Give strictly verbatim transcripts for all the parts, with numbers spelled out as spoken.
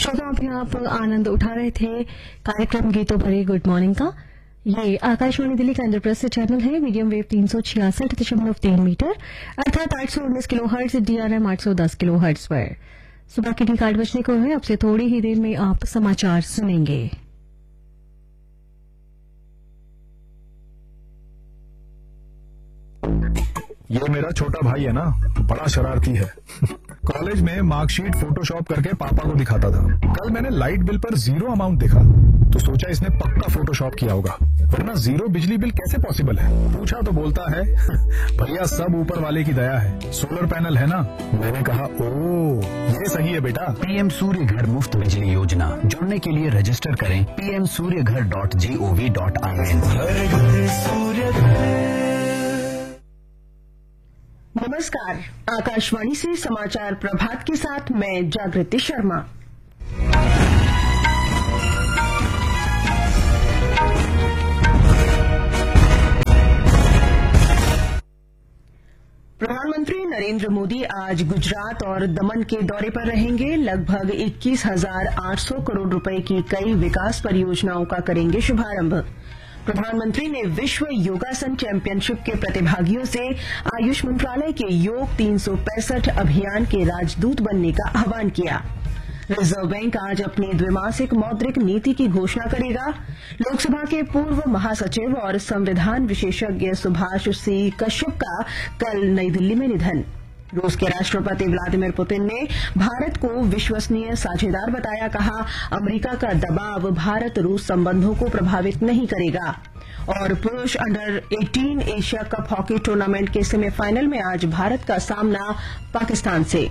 श्रोताओं अभी आप आनंद उठा रहे थे कार्यक्रम गीतों भरे गुड मॉर्निंग का। ये आकाशवाणी दिल्ली का इंद्रप्रस्थ चैनल है, मीडियम वेव तीन सौ छियासठ दशमलव तीन मीटर अर्थात आठ सौ उन्नीस किलो हर्ट्ज, डीआरएम आठ सौ दस किलो हर्ट्ज पर। सुबह के ठीक आठ बजने को है। अब से थोड़ी ही देर में आप समाचार सुनेंगे। ये मेरा छोटा भाई है ना, बड़ा शरारती है। कॉलेज में मार्कशीट फोटोशॉप करके पापा को दिखाता था। कल मैंने लाइट बिल पर जीरो अमाउंट देखा तो सोचा इसने पक्का फोटोशॉप किया होगा, वरना जीरो बिजली बिल कैसे पॉसिबल है। पूछा तो बोलता है भैया सब ऊपर वाले की दया है, सोलर पैनल है ना। मैंने कहा ओ ये सही है बेटा। पीएम सूर्य घर मुफ्त बिजली योजना, जुड़ने के लिए रजिस्टर करें पी एम सूर्य घर dot G O V dot I N. नमस्कार, आकाशवाणी से समाचार प्रभात के साथ मैं जागृति शर्मा। प्रधानमंत्री नरेंद्र मोदी आज गुजरात और दमन के दौरे पर रहेंगे। लगभग इक्कीस हजार आठ सौ करोड़ रुपए की कई विकास परियोजनाओं का करेंगे शुभारंभ। प्रधानमंत्री ने विश्व योगासन चैंपियनशिप के प्रतिभागियों से आयुष मंत्रालय के योग तीन सौ पैंसठ अभियान के राजदूत बनने का आह्वान किया। रिजर्व बैंक आज अपनी द्विमासिक मौद्रिक नीति की घोषणा करेगा। लोकसभा के पूर्व महासचिव और संविधान विशेषज्ञ सुभाष सी कश्यप का कल नई दिल्ली में निधन। रूस के राष्ट्रपति व्लादिमीर पुतिन ने भारत को विश्वसनीय साझेदार बताया। कहा, अमेरिका का दबाव भारत रूस संबंधों को प्रभावित नहीं करेगा। और पुरुष अंडर अठारह एशिया कप हॉकी टूर्नामेंट के सेमीफाइनल में आज भारत का सामना पाकिस्तान से।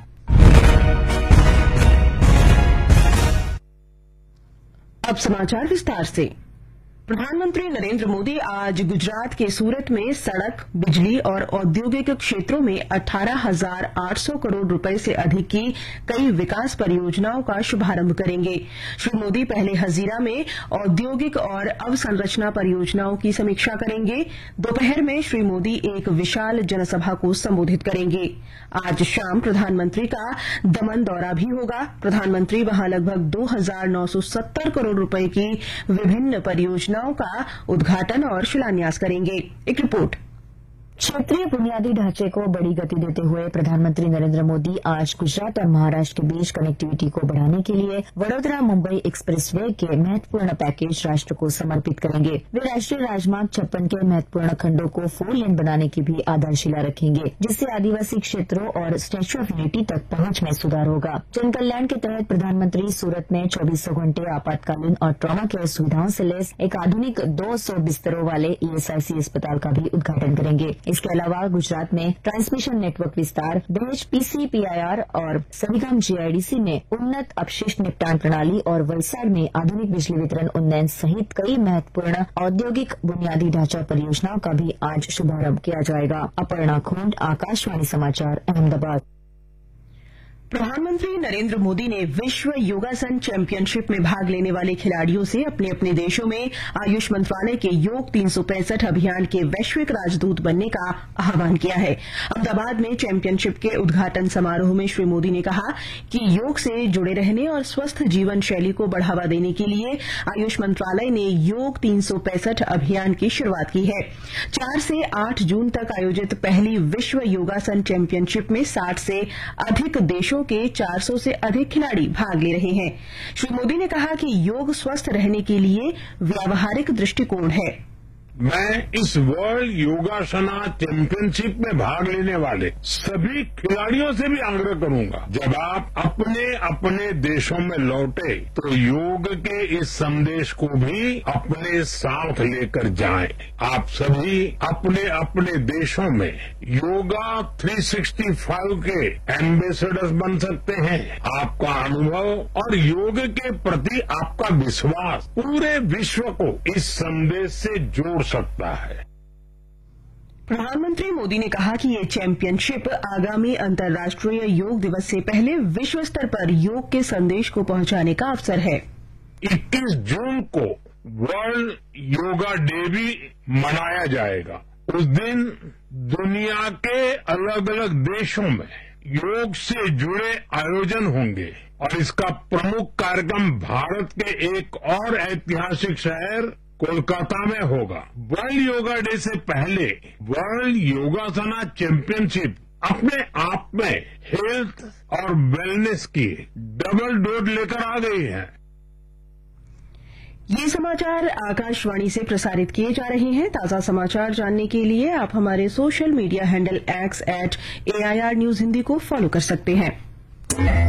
अब समाचार विस्तार से। प्रधानमंत्री नरेंद्र मोदी आज गुजरात के सूरत में सड़क, बिजली और औद्योगिक क्षेत्रों में अठारह हजार आठ सौ करोड़ रुपए से अधिक की कई विकास परियोजनाओं का शुभारंभ करेंगे। श्री मोदी पहले हजीरा में औद्योगिक और अवसंरचना परियोजनाओं की समीक्षा करेंगे। दोपहर में श्री मोदी एक विशाल जनसभा को संबोधित करेंगे। आज शाम प्रधानमंत्री का दमन दौरा भी होगा। प्रधानमंत्री वहां लगभग दो हजार नौ सौ सत्तर करोड़ रुपए की विभिन्न परियोजनाओं का उद्घाटन और शिलान्यास करेंगे। एक रिपोर्ट। क्षेत्रीय बुनियादी ढांचे को बड़ी गति देते हुए प्रधानमंत्री नरेंद्र मोदी आज गुजरात और महाराष्ट्र के बीच कनेक्टिविटी को बढ़ाने के लिए वडोदरा मुंबई एक्सप्रेसवे के महत्वपूर्ण पैकेज राष्ट्र को समर्पित करेंगे। वे राष्ट्रीय राजमार्ग छप्पन के महत्वपूर्ण खंडों को फोर लेन बनाने की भी आधारशिला रखेंगे, जिससे आदिवासी क्षेत्रों और स्टैच्यू ऑफ यूनिटी तक पहुंच में सुधार होगा। जन कल्याण के तहत प्रधानमंत्री सूरत में चौबीसों घंटे आपातकालीन और ट्रॉमा केयर सुविधाओं से लैस एक आधुनिक दो सौ बिस्तरों वाले ईएसआईसी अस्पताल का भी उद्घाटन करेंगे। इसके अलावा गुजरात में ट्रांसमिशन नेटवर्क विस्तार, दहेज पीसीपीआईआर और सबिगम जीआईडीसी में उन्नत अपशिष्ट निपटान प्रणाली और वलसाड में आधुनिक बिजली वितरण उन्नयन सहित कई महत्वपूर्ण औद्योगिक बुनियादी ढांचा परियोजनाओं का भी आज शुभारंभ किया जाएगा। अपर्णा खोंड, आकाशवाणी समाचार, अहमदाबाद। प्रधानमंत्री नरेंद्र मोदी ने विश्व योगासन चैंपियनशिप में भाग लेने वाले खिलाड़ियों से अपने अपने देशों में आयुष मंत्रालय के योग तीन सौ पैंसठ अभियान के वैश्विक राजदूत बनने का आह्वान किया है। अहमदाबाद में चैंपियनशिप के उद्घाटन समारोह में श्री मोदी ने कहा कि योग से जुड़े रहने और स्वस्थ जीवन शैली को बढ़ावा देने के लिए आयुष मंत्रालय ने योग तीन सौ पैंसठ अभियान की शुरूआत की है। चार से आठ जून तक आयोजित पहली विश्व योगासन चैंपियनशिप में साठ से अधिक देशों के चार सौ से अधिक खिलाड़ी भाग ले रहे हैं। श्री मोदी ने कहा कि योग स्वस्थ रहने के लिए व्यावहारिक दृष्टिकोण है। मैं इस वर्ल्ड योगासना चैंपियनशिप में भाग लेने वाले सभी खिलाड़ियों से भी आग्रह करूंगा, जब आप अपने अपने देशों में लौटे तो योग के इस संदेश को भी अपने साथ लेकर जाएं। आप सभी अपने अपने देशों में योगा तीन सौ पैंसठ के एम्बेसडर्स बन सकते हैं। आपका अनुभव और योग के प्रति आपका विश्वास पूरे विश्व को इस संदेश से जोड़ सकता है। प्रधानमंत्री मोदी ने कहा कि ये चैंपियनशिप आगामी अंतर्राष्ट्रीय योग दिवस से पहले विश्व स्तर पर योग के संदेश को पहुंचाने का अवसर है। इक्कीस जून को वर्ल्ड योगा डे भी मनाया जाएगा। उस दिन दुनिया के अलग अलग देशों में योग से जुड़े आयोजन होंगे और इसका प्रमुख कार्यक्रम भारत के एक और ऐतिहासिक शहर कोलकाता में होगा। वर्ल्ड योगा डे से पहले वर्ल्ड योगासना चैंपियनशिप अपने आप में हेल्थ और वेलनेस की डबल डोज लेकर आ गई है। ये समाचार आकाशवाणी से प्रसारित किए जा रहे हैं। ताजा समाचार जानने के लिए आप हमारे social media handle x eight A I R news Hindi को फॉलो कर सकते हैं।